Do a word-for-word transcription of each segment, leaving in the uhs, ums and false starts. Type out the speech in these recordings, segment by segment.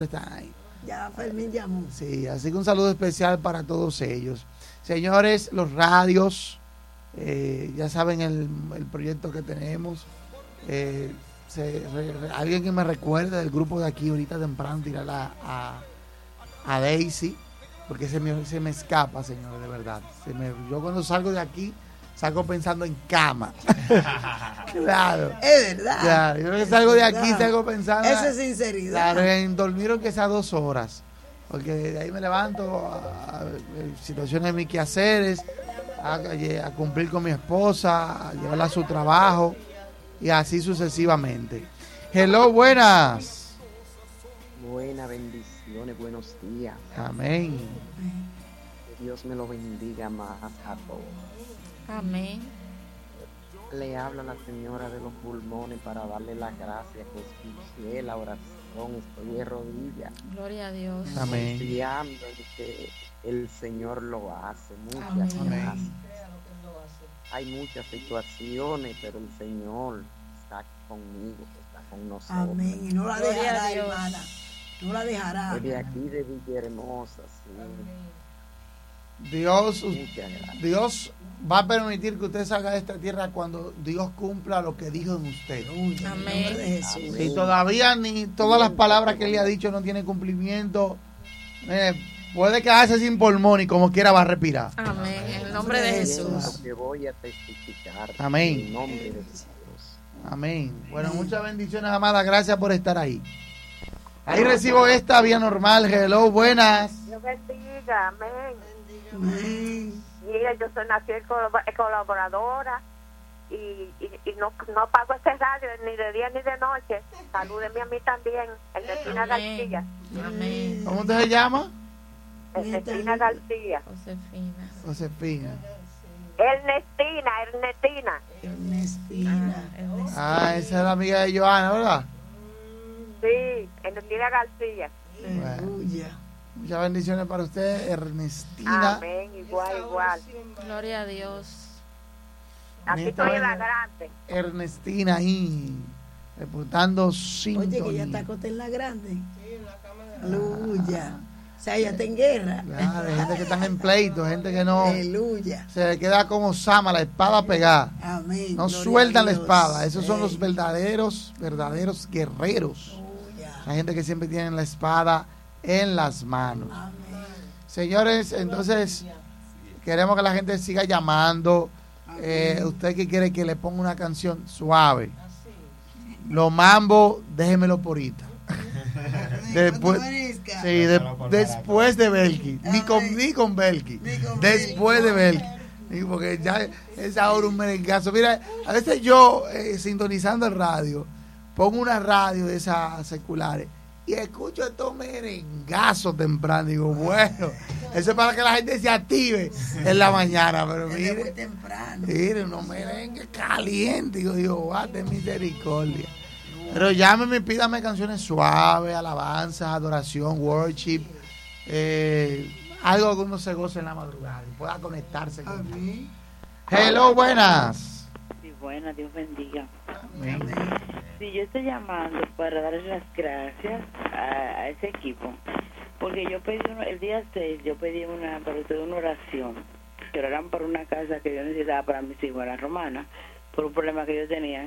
Están ahí. Ya Fermín llamó. Sí, así que un saludo especial para todos ellos. Señores, los radios, eh, ya saben el, el proyecto que tenemos. Eh, se, re, re, alguien que me recuerde del grupo de aquí, ahorita temprano, tirar a, a, a Daisy, porque se me, se me escapa, señores, de verdad. Se me, yo cuando salgo de aquí, salgo pensando en cama. Claro. Es verdad. Claro, yo que salgo de aquí, salgo pensando. Esa es sinceridad. Claro, en dormir aunque sea dos horas. Porque de ahí me levanto a, a, a situaciones de mis quehaceres, a, a cumplir con mi esposa, a llevarla a su trabajo y así sucesivamente. Hello, buenas. Buenas bendiciones, buenos días. Amén. Que Dios me lo bendiga más a todos. Amén. Le habla la señora de los pulmones para darle las gracias que escuché la oración, estoy de rodillas. Gloria a Dios. Amén. Confiando en que el Señor lo hace. Muchas Amén. gracias. Hay muchas situaciones, pero el Señor está conmigo, está con nosotros. Amén. Y no la Gloria dejará, a Dios. hermana. No la dejará. Desde aquí de Villahermosa, sí. Dios, Muchas gracias. Dios va a permitir que usted salga de esta tierra cuando Dios cumpla lo que dijo en usted. Uy, en el Amén. nombre de Jesús. Amén. Si todavía ni todas las palabras que él le ha dicho no tienen cumplimiento, eh, puede quedarse sin pulmón y como quiera va a respirar. Amén. En el nombre de Jesús. Que voy a testificar. Amén. En nombre de Dios. Amén. Bueno, muchas bendiciones, amada. Gracias por estar ahí. Ahí recibo esta vía normal. Hello, buenas. Dios bendiga, amén. Amén. Mira, yo soy una fiel colab- colaboradora y, y, y no, no pago este radio ni de día ni de noche. Salúdeme a mí también, Ernestina Amén. García. Amén. ¿Cómo usted se llama? Ernestina García. Josefina. Josefina. Ernestina, Ernestina. Ernestina. Ah, esa es la amiga de Joana, ¿verdad? Sí, Ernestina García. Aleluya. Muchas bendiciones para usted, Ernestina. Amén, igual, igual. Gloria a Dios. Aquí estoy en la grande. Ernestina ahí, reportando sintonía. Oye, que ya está acostada en la grande. Aleluya. O sea, ella está en guerra. Claro, hay gente que están en pleito, gente que no Aleluya. se le queda como Sama, la espada pegada. Amén. No Gloria sueltan a la Dios. espada. Esos son Ey. los verdaderos, verdaderos guerreros. Aleluya. Hay gente que siempre tiene la espada en las manos. Amén. Señores, entonces queremos que la gente siga llamando. Eh, usted que quiere que le ponga una canción suave. Los mambo, déjemelo por ahorita. Después, sí, de- después de Belki. Ni con, ni con Belki. Ni con Después de Belki. Sí, porque ya es ahora un merengazo. Mira, a veces yo, eh, sintonizando el radio, pongo una radio de esas seculares y escucho estos merengazos temprano. Digo, bueno, eso es para que la gente se active en la mañana. Pero Desde muy mire, temprano. mire, unos merengues calientes. Digo, Dios, bate misericordia. Pero llámeme y pídame canciones suaves, alabanzas, adoración, worship, eh, algo que uno se goce en la madrugada y pueda conectarse con. Amén. Hello, buenas. Sí, buena, Dios bendiga. Amén. Sí, yo estoy llamando para darle las gracias a, a ese equipo, porque yo pedí, uno- el día seis, yo pedí una, para ustedes una oración, que oraran por una casa que yo necesitaba para mis hijos, la romana, por un problema que yo tenía.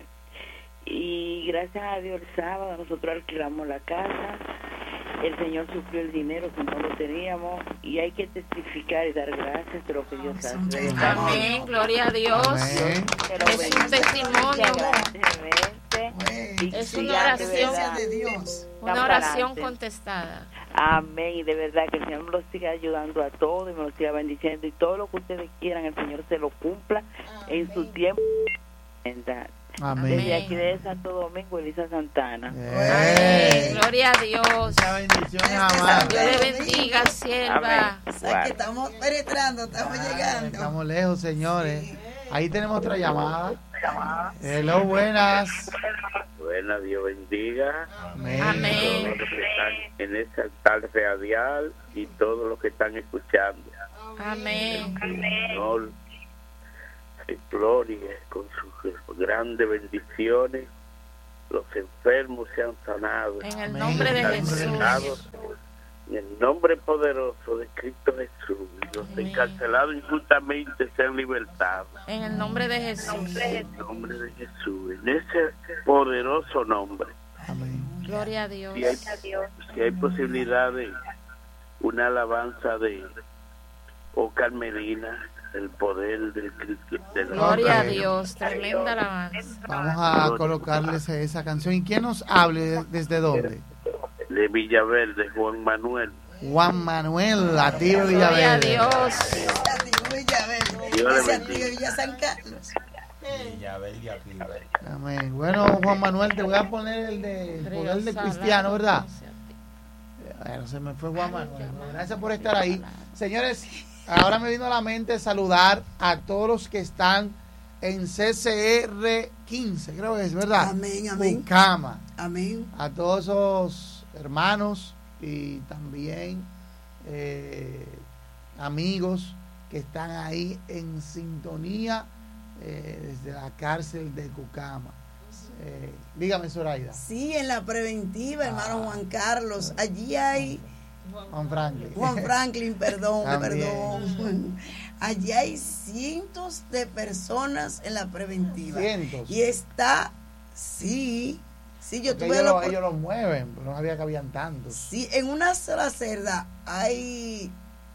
Y gracias a Dios, el sábado nosotros alquilamos la casa, el Señor suplió el dinero que no lo teníamos, y hay que testificar y dar gracias de lo que Dios hace. De verdad. Amén. Gloria a Dios. Amén. Que lo Es un bendiga testimonio. grandemente. Güey, Y Es sigan una de oración. verdad. Presencia de Dios. Una oración contestada. Amén, y de verdad que el Señor me lo siga ayudando a todos y me lo siga bendiciendo, y todo lo que ustedes quieran, el Señor se lo cumpla en su tiempo. Desde Amén. aquí de Santo Domingo, Elisa Santana. Eh, Amén. Gloria a Dios. Muchas bendiciones, Este amada. Dios le bendiga, sierva. Amén. O sea, que estamos penetrando, estamos llegando. Estamos lejos, señores. Ahí tenemos otra llamada. Hello, buenas. Buena, Dios bendiga Amén. Amén. todos los que están en ese altar radial y todos los que están escuchando. Amén. Señor se glorie con sus grandes bendiciones los enfermos sean sanados. En el Amén. nombre de Los Jesús. encarcelados, en el nombre poderoso de Cristo Jesús, y los Amén. encarcelados injustamente sean libertados. En el nombre de Jesús. En el nombre de Jesús, en ese poderoso nombre. Amén. Gloria a Dios. Si hay, si hay posibilidad de una alabanza de Oscar Medina, el poder del Cristo. Del Gloria a Ok. Dios. Tremenda alabanza. Vamos a colocarles esa canción. ¿Y quién nos hable? ¿Desde dónde? de Villaverde, Juan Manuel. Juan Manuel, a ti Gloria a Villaverde. Dios. A ti, Villaverde. Dios le Ese bendiga. tío Villa San Carlos. Amén. Bueno, Juan Manuel, te voy a poner el de el poder de cristiano, ¿verdad? Bueno, se me fue Juan Manuel. Gracias por estar ahí. Señores, ahora me vino a la mente saludar a todos los que están en C C R quince, creo que es, ¿verdad? Amén, amén. Bucama. Amén. A todos esos hermanos y también eh, amigos que están ahí en sintonía eh, desde la cárcel de Cucama. Eh, dígame, Zoraida. Sí, en la preventiva, hermano Ah. Juan Carlos. Allí hay Juan Franklin. Juan Franklin, perdón, También. perdón. Allí hay cientos de personas en la preventiva. Cientos. Y está, sí, sí, yo Porque tuve ellos, la lo, opor- ellos los mueven, pero no sabía que habían tantos. Sí, en una sola celda hay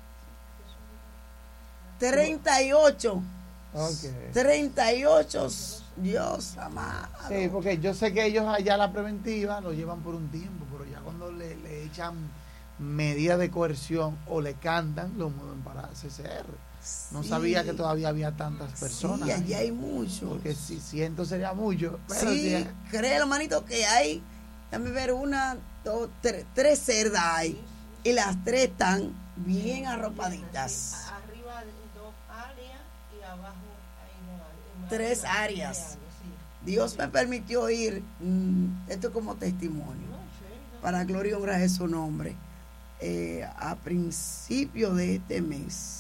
treinta y ocho. Ok. treinta y ocho, Dios amado. Sí, porque yo sé que ellos allá la preventiva lo llevan por un tiempo, pero ya cuando le, le echan medidas de coerción o le cantan, lo mueven para C C R. No Sí. sabía que todavía había tantas personas. Sí, allí ahí. hay muchos. Porque si ciento sería mucho. Pero Sí, si- créelo, manito, que hay, déjame ver, una, dos, tres, tres cerdas hay. Y las tres están bien arropaditas. Arriba dos áreas y abajo hay una- Tres una- áreas. sí. Dios me permitió ir, mm, esto como testimonio, para gloria y honra de su nombre, eh, a principio de este mes.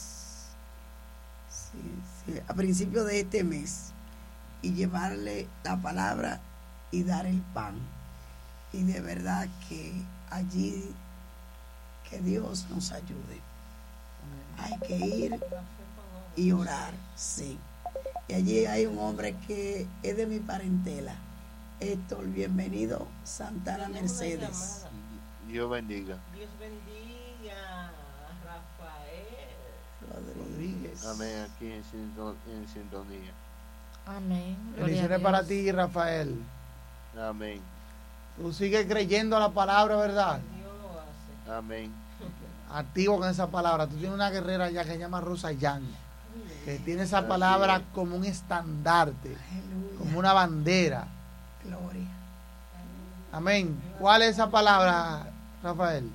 Sí, sí, a principio de este mes. Y llevarle la palabra y dar el pan. Y de verdad que allí, que Dios nos ayude. Hay que ir y orar, sí. Y allí hay un hombre que es de mi parentela. Héctor, bienvenido, Santana Mercedes. Dios bendiga. Dios bendiga a Rafael. Rodríguez. Amén. Aquí en, sinto- en sintonía. Amén. Gloria a Bendiciones Dios. para ti, Rafael. Amén. Tú sigues creyendo a la palabra, ¿verdad? Dios lo hace. Amén. Activo con esa palabra. Tú tienes una guerrera allá que se llama Rosa Yang, que tiene esa Así palabra es. como un estandarte, Aleluya. como una bandera. Gloria. Amén. ¿Cuál es esa palabra, Rafael?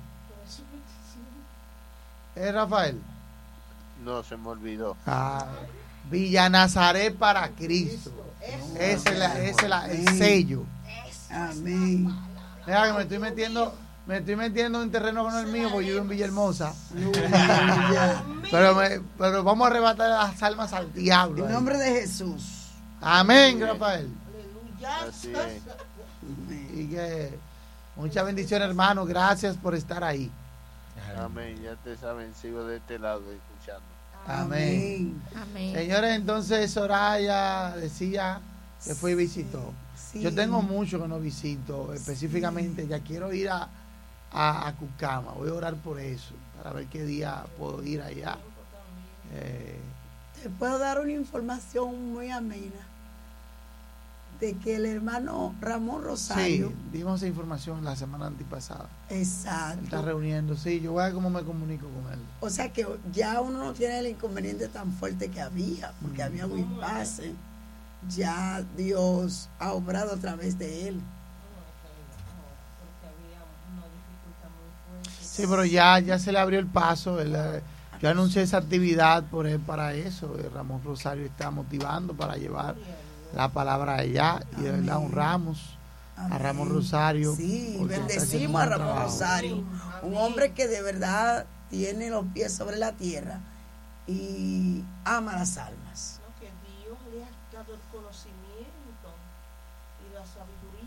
¿Es Rafael? No, se me olvidó. Ah, Villa Nazaret para Cristo. Ese es, la- ese es la- el sello. Amén. Mira que me estoy metiendo, me estoy metiendo en terreno que no es mío, porque yo vivo en Villahermosa. Aleluya. Pero, me- pero vamos a arrebatar las almas al diablo. En ahí. nombre de Jesús. Amén, Rafael. Así es. Amén. Y que muchas bendiciones, hermano. Gracias por estar ahí. Amén. Ya te saben, sigo de este lado escuchando. Amén. Amén. Señores, entonces Soraya decía que fue y visitó. Sí. Yo tengo mucho que no visito, específicamente ya quiero ir a, a, a Cucama, voy a orar por eso, para ver qué día puedo ir allá. Eh, Te puedo dar una información muy amena de que el hermano Ramón sí, Rosario, dimos esa información la semana antipasada. Él está exacto, reuniendo, sí, yo voy a ver cómo me comunico con él. o sea que ya uno no tiene el inconveniente tan fuerte que había, porque Mm. había un impasse. Ya Dios ha obrado a través de él. Porque había una dificultad muy fuerte. Sí, pero ya, ya se le abrió el paso, él, eh, yo anuncié esa actividad por él para eso, eh, Ramón Rosario está motivando para llevar la palabra allá y de verdad Amén. honramos a Amén. Ramón Rosario. Sí, porque está haciendo bendecimos a un buen Ramón trabajo. Rosario, un hombre que de verdad tiene los pies sobre la tierra y ama las almas. ¿No? Que Dios le ha dado el conocimiento y la sabiduría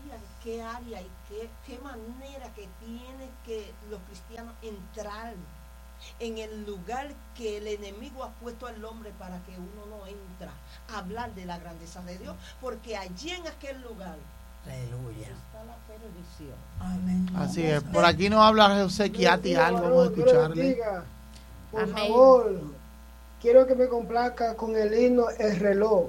área, qué área y qué, qué manera que tiene que los cristianos entrar en el lugar que el enemigo ha puesto al hombre para que uno no entra a hablar de la grandeza de Dios, porque allí en aquel lugar Aleluya. está la perdición. Amén. Así es. Por aquí nos habla José Chiati algo, vamos a escucharle. Por Amén. favor, quiero que me complazca con el himno El Reloj.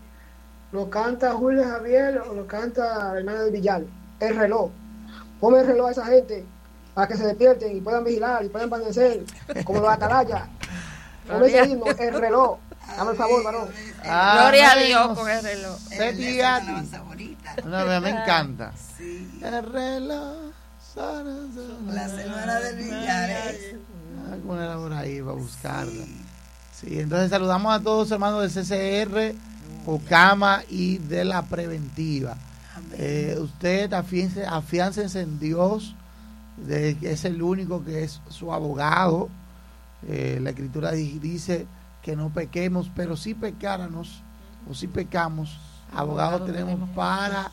¿Lo canta Julio Javier o lo canta la hermana del Villar? El Reloj. Ponme el reloj a esa gente para que se despierten y puedan vigilar y puedan permanecer como los atalayas. Ponme ese himno, El Reloj. Dame el favor, varón. Ah, Gloria a amén. Dios con el reloj. José Esa es una Chiati. alabanza bonita. No, me, me encanta. Sí. El reloj. sana, sana, La semana del Villar, ¿eh? Ah, ponerla por ahí para buscarla. Sí, entonces saludamos a todos los hermanos del C C R, Ocama y de la Preventiva. Eh, usted afiance, afiáncense en Dios, de que es el único que es su abogado. Eh, la Escritura di- dice que no pequemos, pero si pecáramos o si pecamos, abogado tenemos para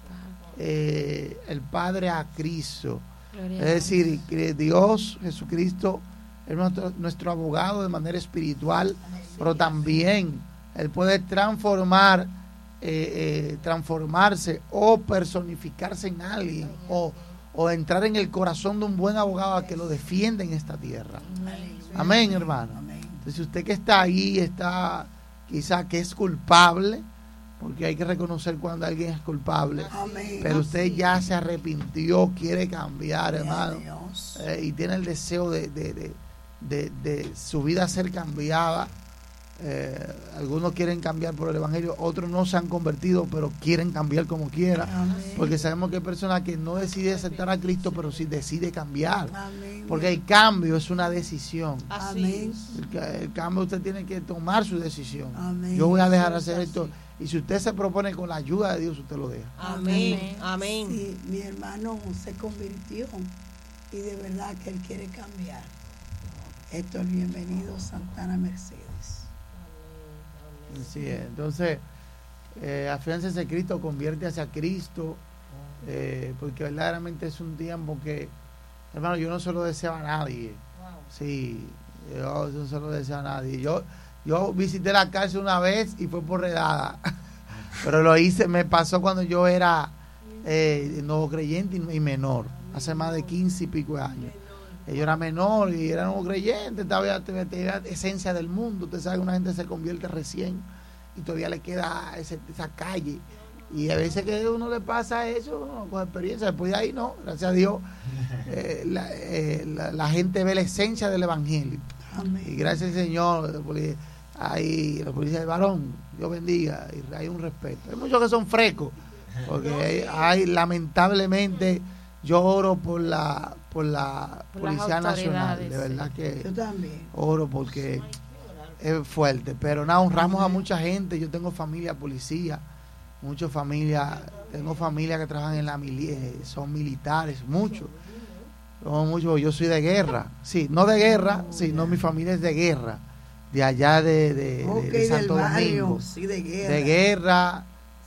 eh, el Padre a Cristo. Gloria Es a decir, que Dios, Jesucristo, es nuestro, nuestro abogado de manera espiritual, pero también Él puede transformar, eh, eh, transformarse o personificarse en alguien o, o entrar en el corazón de un buen abogado a que lo defienda en esta tierra. Amén, hermano. Entonces, usted que está ahí, está quizá que es culpable, porque hay que reconocer cuando alguien es culpable, Amén. pero usted ya se arrepintió, quiere cambiar, hermano, eh, y tiene el deseo de, de, de, de, de su vida ser cambiada. Eh, algunos quieren cambiar por el Evangelio, otros no se han convertido, pero quieren cambiar como quiera, porque sabemos que hay personas que no deciden aceptar a Cristo, pero sí decide cambiar, Amén. porque el cambio es una decisión. Amén. El, ca- el cambio usted tiene que tomar su decisión. Amén. Yo voy a dejar de hacer esto, y si usted se propone con la ayuda de Dios, usted lo deja. Amén. Amén. Sí, mi hermano se convirtió y de verdad que él quiere cambiar. Héctor, bienvenido, Santana Mercedes. Así es. Entonces, eh, afiáncense en Cristo, convierte hacia Cristo, eh, porque verdaderamente es un tiempo que, hermano, yo no se lo deseo a nadie. Sí, yo no se lo deseo a nadie. Yo, yo visité la cárcel una vez y fue por redada, pero lo hice, me pasó cuando yo era eh, nuevo creyente y, y menor, hace más de quince y pico de años. Eh, Yo era menor y era nuevo creyente, todavía tenía esencia del mundo. Usted sabe que una gente se convierte recién y todavía le queda ese, esa calle. Y a veces que a uno le pasa eso, uno con experiencia, después de ahí no, gracias a Dios, eh, la, eh, la, la gente ve la esencia del Evangelio. Amén. Y gracias al Señor, los poli- hay la policía del varón, Dios bendiga, y hay un respeto. Hay muchos que son frescos, porque hay, hay lamentablemente, yo oro por la por la Por las Policía Nacional, autoridades, de verdad sí. que Yo también. oro porque es fuerte, pero nada, honramos a mucha gente. Yo tengo familia policía, muchas familias, tengo familia que trabajan en la mili eh, son militares, muchos. Somos muchos, yo soy de guerra, sí, no de guerra, sí, no, mi familia es de guerra, de allá de, de, Ok, de, de del Santo barrio, Domingo, sí, de guerra. de guerra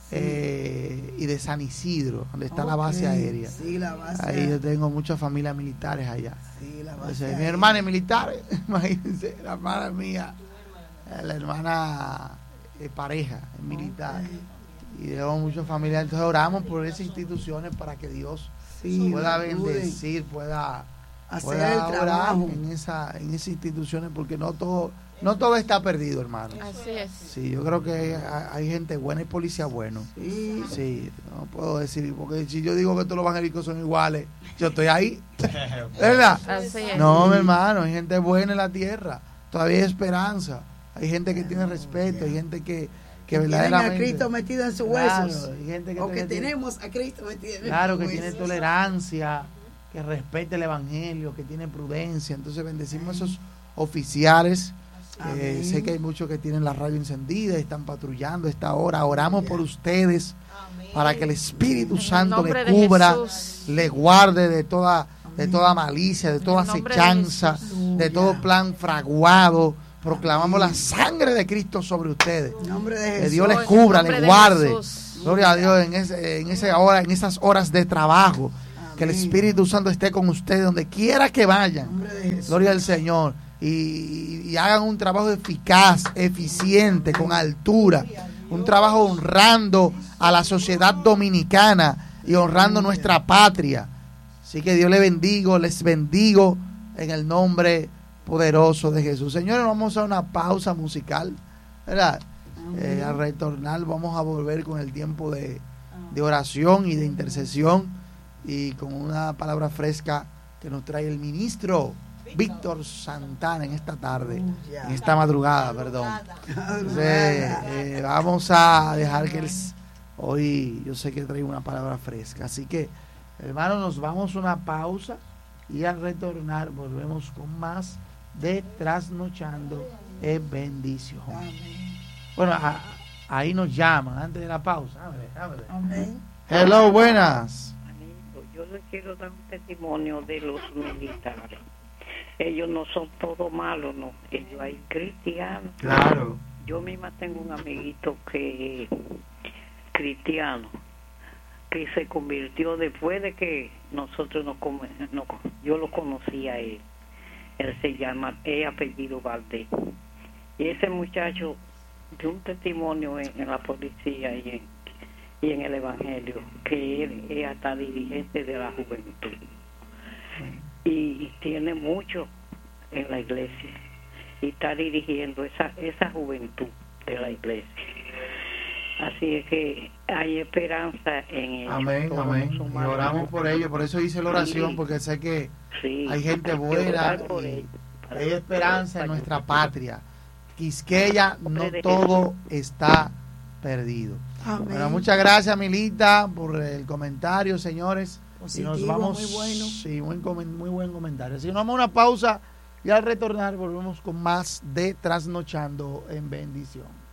eh, y de San Isidro, donde está la base Ok, aérea. Sí, la base Ahí yo tengo muchas familias militares allá. Sí, la base Entonces, mi aérea. hermana es militar, imagínense, la hermana mía, eh, la hermana eh, pareja es militar. Y tenemos muchas familias, entonces oramos por esas instituciones para que Dios Sí, pueda ayuden. bendecir, pueda, Hacer pueda el orar trabajo. en esa, en esas instituciones, porque no todo, no todo está perdido, hermano. Así es. Sí, yo creo que hay, hay gente buena y policía bueno. Sí. Sí, no puedo decir, porque si yo digo que todos los evangélicos son iguales, yo estoy ahí. ¿Verdad? Así es. No, mi hermano, hay gente buena en la tierra. Todavía hay esperanza. Hay gente que tiene respeto, hay gente que, que Tienen a verdaderamente. Cristo metido en sus Claro, huesos. hay gente que o que tiene- tenemos a Cristo metido en Claro, que sus tiene huesos. tolerancia, que respete el evangelio, que tiene prudencia. Entonces bendecimos a esos oficiales. Eh, Amén. sé que hay muchos que tienen la radio encendida, están patrullando a esta hora. Oramos por ustedes para que el Espíritu En el Santo nombre le de cubra, Jesús. le guarde de toda, de toda malicia, de toda el nombre de acechanza, Jesús. de todo plan fraguado. Proclamamos la sangre de Cristo sobre ustedes. En nombre de Que Jesús. Dios les En cubra, nombre les de guarde. Jesús. Gloria a Dios en, ese, en, esa hora, en esas horas de trabajo. Amén. Que el Espíritu Santo esté con ustedes donde quiera que vayan. Gloria al Señor. Y, y hagan un trabajo eficaz, eficiente, con altura. Un trabajo honrando a la sociedad dominicana y honrando nuestra patria. Así que Dios les bendigo, les bendigo en el nombre poderoso de Jesús. Señores, vamos a una pausa musical, ¿verdad? Eh, al retornar vamos a volver con el tiempo de, de oración y de intercesión y con una palabra fresca que nos trae el ministro Víctor Santana en esta tarde, en esta madrugada, perdón. Entonces, eh, vamos a dejar que él, hoy yo sé que trae una palabra fresca, así que hermanos, nos vamos a una pausa y al retornar volvemos con más de Trasnochando en Bendición. Bueno, a, ahí nos llaman antes de la pausa. Ábrele, ábrele. Amén. Hello, buenas. Yo les quiero dar un testimonio de los militares. Ellos no son todos malos, no. Ellos hay cristianos. Claro. Yo misma tengo un amiguito que es cristiano, que se convirtió después de que nosotros nos, no, yo lo conocí a él. Él se llama, es apellido Valdés. Y ese muchacho dio un testimonio en, en la policía y en, y en el evangelio, que él es hasta dirigente de la juventud. Y, y tiene mucho en la iglesia. Y está dirigiendo esa, esa juventud de la iglesia. Así es que hay esperanza en ellos. Amén, amén. Y oramos por ellos, por eso hice la oración, sí, porque sé que sí, hay gente buena y ellos, hay esperanza en nuestra patria. Quisqueya, no todo está perdido. Amén. Bueno, muchas gracias, Milita, por el comentario, señores. Positivo, y nos vamos, muy bueno. Sí, muy, muy buen comentario. Así que nos vamos a una pausa y al retornar volvemos con más de Trasnochando en Bendición.